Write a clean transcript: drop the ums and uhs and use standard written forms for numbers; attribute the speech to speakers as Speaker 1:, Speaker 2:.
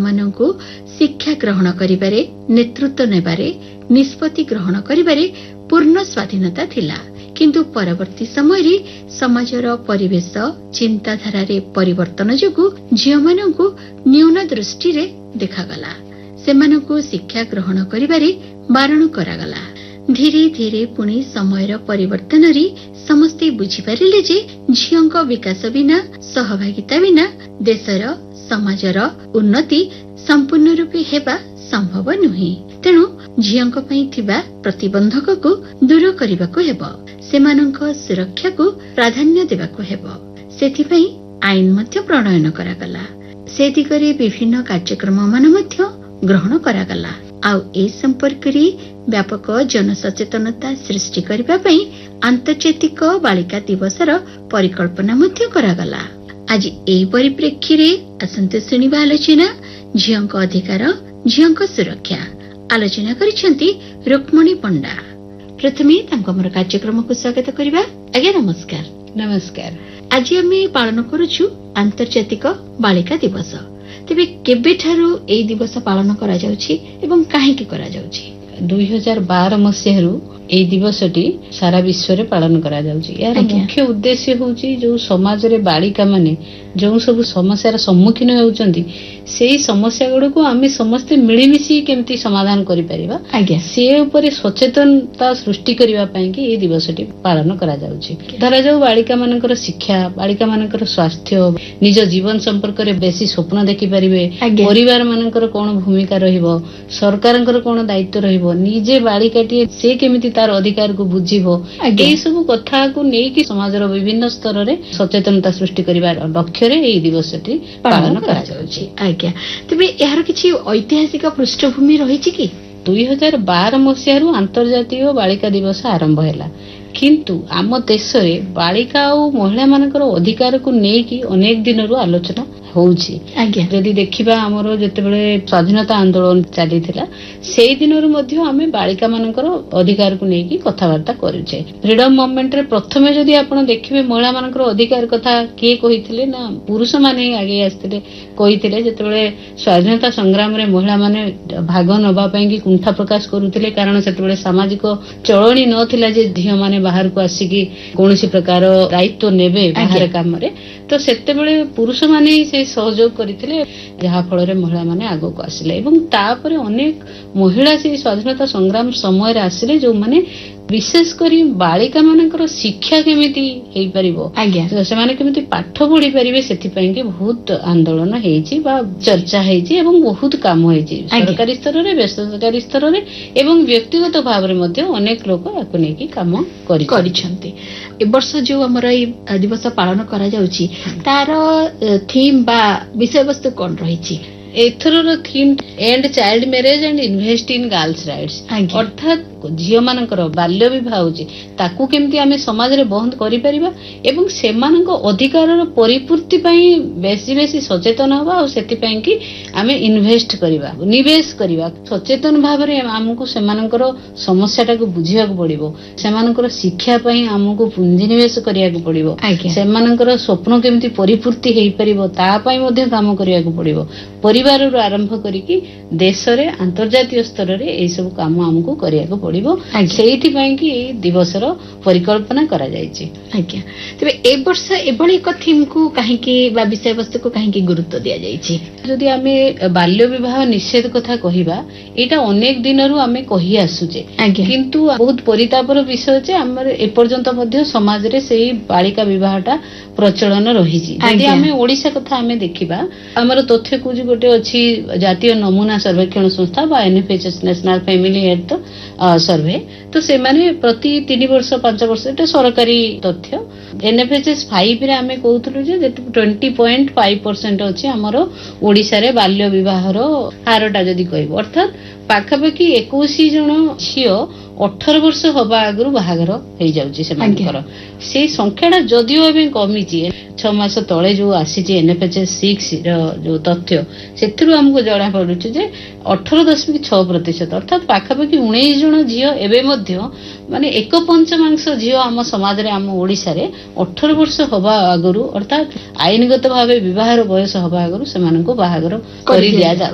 Speaker 1: ଝିଅମାନଙ୍କୁ ଶିକ୍ଷା ଗ୍ରହଣ କରିବାରେ, ନେତୃତ୍ୱ ନେବାରେ, ନିଷ୍ପତ୍ତି ଗ୍ରହଣ କରିବାରେ ପୂର୍ଣ୍ଣ ସ୍ୱାଧୀନତା ଥିଲା। କିନ୍ତୁ ପରବର୍ତ୍ତୀ ସମୟରେ ସମାଜର ପରିବେଶ, ଚିନ୍ତାଧାରାରେ ପରିବର୍ତ୍ତନ ଯୋଗୁଁ ଝିଅମାନଙ୍କୁ ନ୍ୟୁନ ଦୃଷ୍ଟିରେ ଦେଖାଗଲା। ସେମାନଙ୍କୁ ଶିକ୍ଷା ଗ୍ରହଣ କରିବାରେ ବାରଣ କରାଗଲା। ଧୀରେ ଧୀରେ ପୁଣି ସମୟର ପରିବର୍ତ୍ତନରେ ସମସ୍ତେ ବୁଝିପାରିଲେ ଯେ ଝିଅଙ୍କ ବିକାଶ ବିନା, ସହଭାଗିତା ବିନା ଦେଶର, ସମାଜର ଉନ୍ନତି ସମ୍ପୂର୍ଣ୍ଣ ରୂପେ ହେବା ସମ୍ଭବ ନୁହେଁ। ତେଣୁ ଝିଅଙ୍କ ପାଇଁ ଥିବା ପ୍ରତିବନ୍ଧକକୁ ଦୂର କରିବାକୁ ହେବ। ସେମାନଙ୍କ ସୁରକ୍ଷାକୁ ପ୍ରାଧାନ୍ୟ ଦେବାକୁ ହେବ। ସେଥିପାଇଁ ଆଇନ ମଧ୍ୟ ପ୍ରଣୟନ କରାଗଲା। ସେ ଦିଗରେ ବିଭିନ୍ନ କାର୍ଯ୍ୟକ୍ରମମାନ ମଧ୍ୟ ଗ୍ରହଣ କରାଗଲା। ଆଉ ଏ ସମ୍ପର୍କରେ ବ୍ୟାପକ ଜନସଚେତନତା ସୃଷ୍ଟି କରିବା ପାଇଁ ଆନ୍ତର୍ଜାତିକ ବାଳିକା ଦିବସର ପରିକଳ୍ପନା ମଧ୍ୟ କରାଗଲା। ଆଜି ଏହି ପରିପ୍ରେକ୍ଷୀରେ ଆସନ୍ତୁ ଶୁଣିବା ଆଲୋଚନା ଝିଅଙ୍କ ଅଧିକାର, ଝିଅଙ୍କ ସୁରକ୍ଷା। ଆଲୋଚନା କରିଛନ୍ତି ରୁକ୍ମଣୀ ପଣ୍ଡା। ପ୍ରଥମେ ତାଙ୍କୁ ଆମର କାର୍ଯ୍ୟକ୍ରମକୁ ସ୍ୱାଗତ କରିବା। ଆଜ୍ଞା ନମସ୍କାର।
Speaker 2: ନମସ୍କାର।
Speaker 1: ଆଜି ଆମେ ପାଳନ କରୁଛୁ ଆନ୍ତର୍ଜାତିକ ବାଳିକା ଦିବସ। ତେବେ କେବେଠାରୁ ଏହି ଦିବସ ପାଳନ କରାଯାଉଛି ଏବଂ କାହିଁକି କରାଯାଉଛି?
Speaker 2: 2012 ମସିହାରୁ ଏହି ଦିବସଟି ସାରା ବିଶ୍ୱରେ ପାଳନ କରାଯାଉଛି। ଏହାର ମୁଖ୍ୟ ଉଦ୍ଦେଶ୍ୟ ହେଉଛି ଯେଉଁ ସମାଜରେ ବାଳିକା ମାନେ ଯେଉଁ ସବୁ ସମସ୍ୟାର ସମ୍ମୁଖୀନ ହେଉଛନ୍ତି ସେହି ସମସ୍ୟା ଗୁଡିକୁ ଆମେ ସମସ୍ତେ ମିଳିମିଶି କେମିତି ସମାଧାନ କରିପାରିବା ସେ ଉପରେ ସଚେତନତା ସୃଷ୍ଟି କରିବା ପାଇଁ କି ଏହି ଦିବସଟି ପାଳନ କରାଯାଉଛି। ଧରାଯାଉ ବାଳିକା ମାନଙ୍କର ଶିକ୍ଷା, ବାଳିକା ମାନଙ୍କର ସ୍ୱାସ୍ଥ୍ୟ, ନିଜ ଜୀବନ ସମ୍ପର୍କରେ ବେଶୀ ସ୍ୱପ୍ନ ଦେଖିପାରିବେ, ପରିବାର ମାନଙ୍କର କଣ ଭୂମିକା ରହିବ, ସରକାରଙ୍କର କଣ ଦାୟିତ୍ୱ ରହିବ, ନିଜେ ବାଳିକାଟିଏ ସେ କେମିତି ତାର ଅଧିକାରକୁ ବୁଝିବ, ଏହି ସବୁ କଥାକୁ ନେଇକି ସମାଜର ବିଭିନ୍ନ ସ୍ତରରେ ସଚେତନତା ସୃଷ୍ଟି କରିବା ଲକ୍ଷ୍ୟରେ ଏହି ଦିବସଟି ପାଳନ କରାଯାଉଛି।
Speaker 1: ଆଜ୍ଞା, ତେବେ ଏହାର କିଛି ଐତିହାସିକ ପୃଷ୍ଠଭୂମି ରହିଛି କି?
Speaker 2: 2012 ମସିହାରୁ ଆନ୍ତର୍ଜାତିକ ବାଳିକା ଦିବସ ଆରମ୍ଭ ହେଲା। କିନ୍ତୁ ଆମ ଦେଶରେ ବାଳିକା ଆଉ ମହିଳା ମାନଙ୍କର ଅଧିକାରକୁ ନେଇକି ଅନେକ ଦିନରୁ ଆଲୋଚନା ହଉଛି। ଯଦି ଦେଖିବା ଆମର ଯେତେବେଳେ ସ୍ୱାଧୀନତା ଆନ୍ଦୋଳନ ଚାଲିଥିଲା ସେଇ ଦିନରୁ ମଧ୍ୟ ଆମେ ବାଳିକା ମାନଙ୍କର ଅଧିକାରକୁ ନେଇକି କଥାବାର୍ତ୍ତା କରୁଛେ। ଫ୍ରିଡମ ମୁଭମେଣ୍ଟରେ ପ୍ରଥମେ ଯଦି ଆପଣ ଦେଖିବେ ମହିଳା ମାନଙ୍କର ଅଧିକାର କଥା କିଏ କହିଥିଲେ ନା ପୁରୁଷ ମାନେ ଆଗେଇ ଆସିଥିଲେ, କହିଥିଲେ। ଯେତେବେଳେ ସ୍ୱାଧୀନତା ସଂଗ୍ରାମରେ ମହିଳା ମାନେ ଭାଗ ନେବା ପାଇଁ କି କୁଣ୍ଠା ପ୍ରକାଶ କରୁଥିଲେ, କାରଣ ସେତେବେଳେ ସାମାଜିକ ଚଳଣି ନଥିଲା ଯେ ଝିଅ ମାନେ ବାହାରକୁ ଆସିକି କୌଣସି ପ୍ରକାର ଦାୟିତ୍ୱ ନେବେ ବାହାର କାମରେ, ତ ସେତେବେଳେ ପୁରୁଷ ମାନେ ସେ ସହଯୋଗ କରିଥିଲେ, ଯାହା ଫଳରେ ମହିଳା ମାନେ ଆଗକୁ ଆସିଲେ। ଏବଂ ତାପରେ ଅନେକ ମହିଳା ସେହି ସ୍ୱାଧୀନତା ସଂଗ୍ରାମ ସମୟରେ ଆସିଲେ ଯେଉଁମାନେ ବିଶେଷ କରି ବାଳିକା ମାନଙ୍କର ଶିକ୍ଷା କେମିତି ହେଇପାରିବ, ସେମାନେ କେମିତି ପାଠ ପଢି ପାରିବେ ସେଥିପାଇଁ କି ବହୁତ ଆନ୍ଦୋଳନ ହେଇଛି ବା ଚର୍ଚ୍ଚା ହେଇଛି ଏବଂ ବହୁତ କାମ ହେଇଛି ସରକାରୀ ସ୍ତରରେ, ବେସରକାରୀ ସ୍ତରରେ ଏବଂ ବ୍ୟକ୍ତିଗତ ଭାବରେ ମଧ୍ୟ ଅନେକ ଲୋକ ୟାକୁ ନେଇକି କାମ କରିଛନ୍ତି।
Speaker 1: ଏ ବର୍ଷ ଯୋଉ ଆମର ଏଇ ଦିବସ ପାଳନ କରାଯାଉଛି ତାର ଥିମ୍ ବା ବିଷୟବସ୍ତୁ କଣ ରହିଛି?
Speaker 2: ଏଥରର theme and child marriage and invest in girls rights, ଅର୍ଥାତ୍ ଝିଅ ମାନଙ୍କର ବାଲ୍ୟ ବିବାହ ହଉଛି ତାକୁ କେମିତି ଆମେ ସମାଜରେ ବନ୍ଦ କରିପାରିବା ଏବଂ ସେମାନଙ୍କ ଅଧିକାରର ପରିପୂର୍ତ୍ତି ପାଇଁ ବେଶୀ ବେଶୀ ସଚେତନ ହବା ଆଉ ସେଥିପାଇଁ କି ଆମେ ଇନଭେଷ୍ଟ କରିବା, ନିବେଶ କରିବା। ସଚେତନ ଭାବରେ ଆମକୁ ସେମାନଙ୍କର ସମସ୍ୟାଟାକୁ ବୁଝିବାକୁ ପଡିବ, ସେମାନଙ୍କର ଶିକ୍ଷା ପାଇଁ ଆମକୁ ପୁଞ୍ଜିନିବେଶ କରିବାକୁ ପଡିବ, ସେମାନଙ୍କର ସ୍ୱପ୍ନ କେମିତି ପରିପୂର୍ତ୍ତି ହେଇପାରିବ ତା ପାଇଁ ମଧ୍ୟ କାମ କରିବାକୁ ପଡିବ। ପରିବାରରୁ ଆରମ୍ଭ କରିକି ଦେଶରେ ଆନ୍ତର୍ଜାତୀୟ ସ୍ତରରେ ଏଇ ସବୁ କାମ ଆମକୁ କରିବାକୁ ପଡିବ। ସେଇଥିପାଇଁ କି ଏଇ ଦିବସର ପରିକଳ୍ପନା କରାଯାଇଛି।
Speaker 1: ଆଜ୍ଞା, ତେବେ ଏ ବର୍ଷ ଏଭଳି ଏକ ଥିମ୍କୁ କାହିଁକି ବା ବିଷୟବସ୍ତୁକୁ କାହିଁକି ଗୁରୁତ୍ୱ ଦିଆଯାଇଛି?
Speaker 2: ଯଦି ଆମେ ବାଲ୍ୟ ବିବାହ ନିଷେଧ କଥା କହିବା, ଏଇଟା ଅନେକ ଦିନରୁ ଆମେ କହି ଆସୁଛେ, କିନ୍ତୁ ବହୁତ ପରିତାପର ବିଷୟ ଯେ ଆମର ଏପର୍ଯ୍ୟନ୍ତ ମଧ୍ୟ ସମାଜରେ ସେଇ ବାଳିକା ବିବାହଟା ପ୍ରଚଳନ ରହିଛି। ଯଦି ଆମେ ଓଡିଶା କଥା ଆମେ ଦେଖିବା, ଆମର ତଥ୍ୟ କହୁଛି ଗୋଟେ ଅଛି ଜାତୀୟ ନମୁନା ସର୍ବେକ୍ଷଣ ସଂସ୍ଥା ବା NFHS national family health survey, ତ ସେମାନେ ପ୍ରତି 3 ବର୍ଷ 5 ବର୍ଷ, ଏଟା ସରକାରୀ ତଥ୍ୟ। NFHS 5 ରେ ଆମେ କହୁଥିଲୁ ଯେ 20.5% ଅଛି ଆମର ଓଡିଶାରେ ବାଲ୍ୟ ବିବାହର ହାରଟା ଯଦି କହିବ, ଅର୍ଥାତ୍ ପାଖାପାଖି 21 ଜଣ ଝିଅ 18 ବର୍ଷ ହବା ଆଗରୁ ବାହାଘର ହେଇଯାଉଛି ସେମାନଙ୍କର। ସେଇ ସଂଖ୍ୟାଟା ଯଦିଓ ଏବେ କମିଛି, 6 ମାସ ତଳେ ଯୋଉ ଆସିଛି NFHS 6 ର ଯୋଉ ତଥ୍ୟ, ସେଥିରୁ ଆମକୁ ଜଣା ପଡୁଛି ଯେ 18.6%, ଅର୍ଥାତ୍ ପାଖାପାଖି 19 ଜଣ ଝିଅ ଏବେ ମଧ୍ୟ ମାନେ 1/5 ଝିଅ ଆମ ସମାଜରେ, ଆମ ଓଡିଶାରେ 18 ବର୍ଷ ହବା ଆଗରୁ, ଅର୍ଥାତ୍ ଆଇନଗତ ଭାବେ ବିବାହର ବୟସ ହବା ଆଗରୁ ସେମାନଙ୍କୁ ବାହାଘର କରିଦିଆଯାଉଛି।